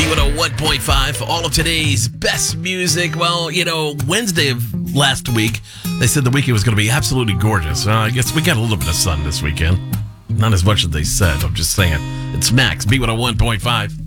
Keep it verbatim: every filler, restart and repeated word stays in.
B one oh one point five, all of today's best music. Well, you know, Wednesday of last week, they said the weekend was going to be absolutely gorgeous. Uh, I guess we got a little bit of sun this weekend. Not as much as they said, I'm just saying. It's Max, B one oh one point five.